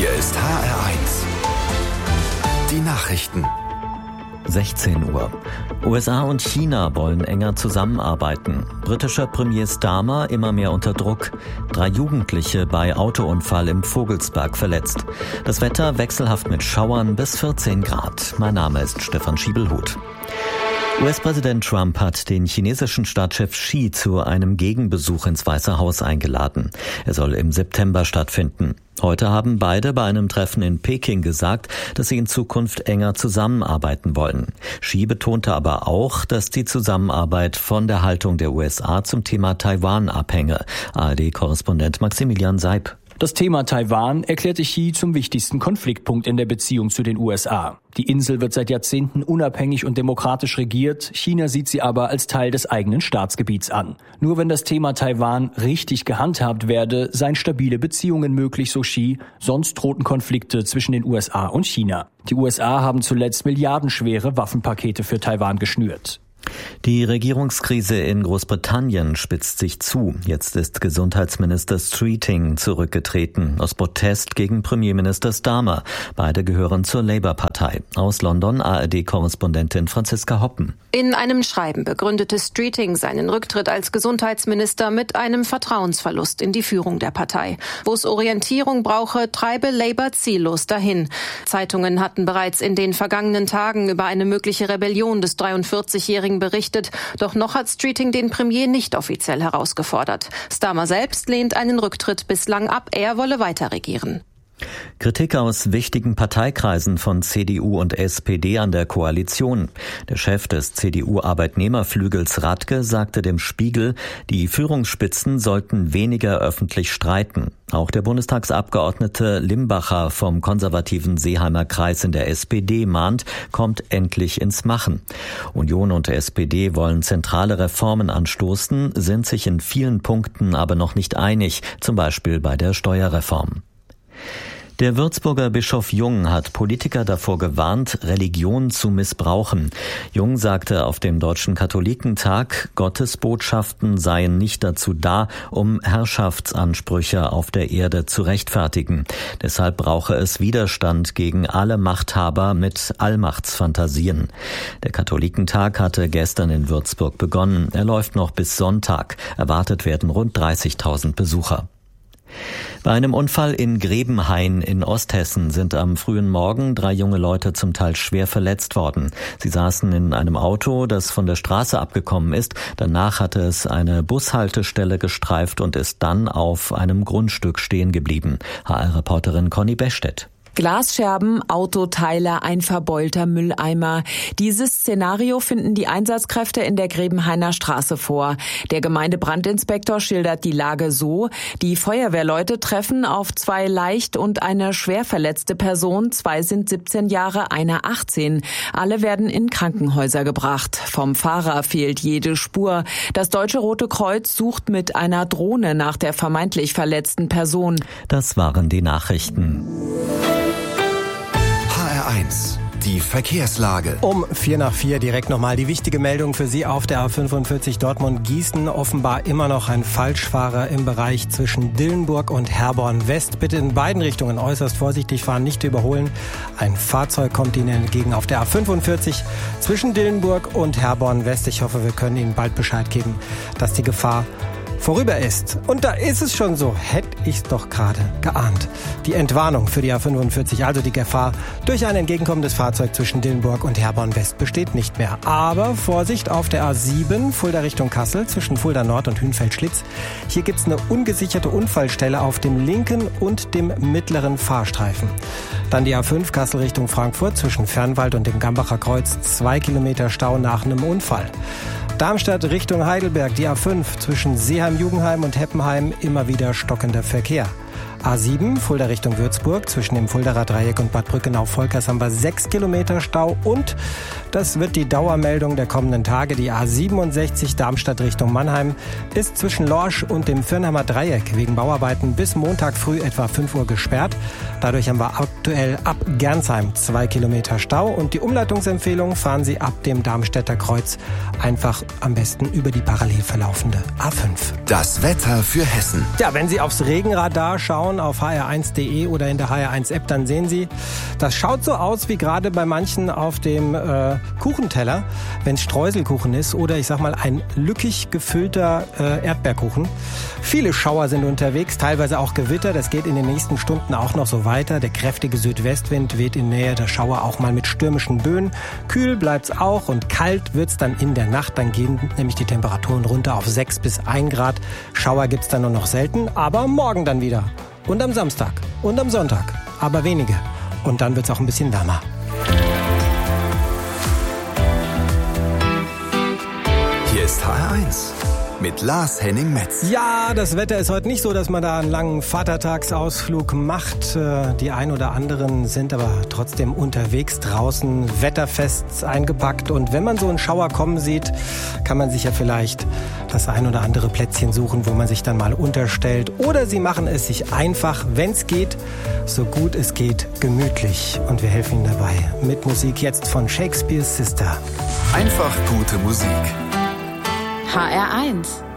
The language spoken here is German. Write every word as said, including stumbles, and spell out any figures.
Hier ist H R eins. Die Nachrichten. sechzehn Uhr. U S A und China wollen enger zusammenarbeiten. Britischer Premier Starmer immer mehr unter Druck. Drei Jugendliche bei Autounfall im Vogelsberg verletzt. Das Wetter wechselhaft mit Schauern bis vierzehn Grad. Mein Name ist Stefan Schiebelhut. U S-Präsident Trump hat den chinesischen Staatschef Xi zu einem Gegenbesuch ins Weiße Haus eingeladen. Er soll im September stattfinden. Heute haben beide bei einem Treffen in Peking gesagt, dass sie in Zukunft enger zusammenarbeiten wollen. Xi betonte aber auch, dass die Zusammenarbeit von der Haltung der U S A zum Thema Taiwan abhänge. A R D-Korrespondent Maximilian Seib. Das Thema Taiwan erklärte Xi zum wichtigsten Konfliktpunkt in der Beziehung zu den U S A. Die Insel wird seit Jahrzehnten unabhängig und demokratisch regiert. China sieht sie aber als Teil des eigenen Staatsgebiets an. Nur wenn das Thema Taiwan richtig gehandhabt werde, seien stabile Beziehungen möglich, so Xi. Sonst drohten Konflikte zwischen den U S A und China. Die U S A haben zuletzt milliardenschwere Waffenpakete für Taiwan geschnürt. Die Regierungskrise in Großbritannien spitzt sich zu. Jetzt ist Gesundheitsminister Streeting zurückgetreten aus Protest gegen Premierminister Starmer. Beide gehören zur Labour-Partei. Aus London A R D-Korrespondentin Franziska Hoppen. In einem Schreiben begründete Streeting seinen Rücktritt als Gesundheitsminister mit einem Vertrauensverlust in die Führung der Partei. Wo es Orientierung brauche, treibe Labour ziellos dahin. Zeitungen hatten bereits in den vergangenen Tagen über eine mögliche Rebellion des dreiundvierzigjährigen berichtet, doch noch hat Streeting den Premier nicht offiziell herausgefordert. Starmer selbst lehnt einen Rücktritt bislang ab, er wolle weiter regieren. Kritik aus wichtigen Parteikreisen von C D U und S P D an der Koalition. Der Chef des C D U-Arbeitnehmerflügels Radke sagte dem Spiegel, die Führungsspitzen sollten weniger öffentlich streiten. Auch der Bundestagsabgeordnete Limbacher vom konservativen Seeheimer Kreis in der S P D mahnt, kommt endlich ins Machen. Union und S P D wollen zentrale Reformen anstoßen, sind sich in vielen Punkten aber noch nicht einig, zum Beispiel bei der Steuerreform. Der Würzburger Bischof Jung hat Politiker davor gewarnt, Religion zu missbrauchen. Jung sagte auf dem Deutschen Katholikentag, Gottesbotschaften seien nicht dazu da, um Herrschaftsansprüche auf der Erde zu rechtfertigen. Deshalb brauche es Widerstand gegen alle Machthaber mit Allmachtsfantasien. Der Katholikentag hatte gestern in Würzburg begonnen. Er läuft noch bis Sonntag. Erwartet werden rund dreißigtausend Besucher. Bei einem Unfall in Grebenhain in Osthessen sind am frühen Morgen drei junge Leute zum Teil schwer verletzt worden. Sie saßen in einem Auto, das von der Straße abgekommen ist. Danach hatte es eine Bushaltestelle gestreift und ist dann auf einem Grundstück stehen geblieben. H R-Reporterin Conny Bechstedt. Glasscherben, Autoteile, ein verbeulter Mülleimer. Dieses Szenario finden die Einsatzkräfte in der Grebenhainer Straße vor. Der Gemeindebrandinspektor schildert die Lage so: Die Feuerwehrleute treffen auf zwei leicht und eine schwer verletzte Person. Zwei sind siebzehn Jahre, einer achtzehn. Alle werden in Krankenhäuser gebracht. Vom Fahrer fehlt jede Spur. Das Deutsche Rote Kreuz sucht mit einer Drohne nach der vermeintlich verletzten Person. Das waren die Nachrichten. H R eins. Die Verkehrslage. Um vier nach vier direkt nochmal die wichtige Meldung für Sie auf der A fünfundvierzig Dortmund-Gießen. Offenbar immer noch ein Falschfahrer im Bereich zwischen Dillenburg und Herborn West. Bitte in beiden Richtungen äußerst vorsichtig fahren, nicht überholen. Ein Fahrzeug kommt Ihnen entgegen auf der A fünfundvierzig zwischen Dillenburg und Herborn West. Ich hoffe, wir können Ihnen bald Bescheid geben, dass die Gefahr vorüber ist. Und da ist es schon so, hätte ich es doch gerade geahnt. Die Entwarnung für die A fünfundvierzig, also die Gefahr durch ein entgegenkommendes Fahrzeug zwischen Dillenburg und Herborn West, besteht nicht mehr. Aber Vorsicht auf der A sieben, Fulda Richtung Kassel, zwischen Fulda Nord und Hünfeld-Schlitz. Hier gibt es eine ungesicherte Unfallstelle auf dem linken und dem mittleren Fahrstreifen. Dann die A fünf, Kassel Richtung Frankfurt, zwischen Fernwald und dem Gambacher Kreuz, zwei Kilometer Stau nach einem Unfall. Darmstadt Richtung Heidelberg, die A fünf, zwischen Seeheim-Jugendheim und Heppenheim, immer wieder stockender Verkehr. A sieben, Fulda Richtung Würzburg, zwischen dem Fuldaer Dreieck und Bad Brückenau-Volkers haben wir sechs Kilometer Stau und das wird die Dauermeldung der kommenden Tage. Die A siebenundsechzig, Darmstadt Richtung Mannheim, ist zwischen Lorsch und dem Firnheimer Dreieck wegen Bauarbeiten bis Montag früh etwa fünf Uhr gesperrt. Dadurch haben wir aktuell ab Gernsheim zwei Kilometer Stau und die Umleitungsempfehlung: fahren Sie ab dem Darmstädter Kreuz einfach am besten über die parallel verlaufende A fünf. Das Wetter für Hessen. Ja, wenn Sie aufs Regenradar schauen, anschauen auf h r eins punkt d e oder in der H R eins App, dann sehen Sie, das schaut so aus wie gerade bei manchen auf dem äh, Kuchenteller, wenn es Streuselkuchen ist oder ich sag mal ein lückig gefüllter äh, Erdbeerkuchen. Viele Schauer sind unterwegs, teilweise auch Gewitter. Das geht in den nächsten Stunden auch noch so weiter. Der kräftige Südwestwind weht in Nähe der Schauer auch mal mit stürmischen Böen. Kühl bleibt's auch und kalt wird's dann in der Nacht. Dann gehen nämlich die Temperaturen runter auf sechs bis ein Grad. Schauer gibt's dann nur noch selten, aber morgen dann wieder. Und am Samstag und am Sonntag, aber wenige. Und dann wird's auch ein bisschen wärmer. Hier ist H R eins mit Lars Henning Metz. Ja, das Wetter ist heute nicht so, dass man da einen langen Vatertagsausflug macht. Die ein oder anderen sind aber trotzdem unterwegs draußen, wetterfest eingepackt. Und wenn man so einen Schauer kommen sieht, kann man sich ja vielleicht das ein oder andere Plätzchen suchen, wo man sich dann mal unterstellt. Oder sie machen es sich einfach, wenn es geht, so gut es geht, gemütlich. Und wir helfen Ihnen dabei mit Musik jetzt von Shakespeare's Sister. Einfach gute Musik. H R eins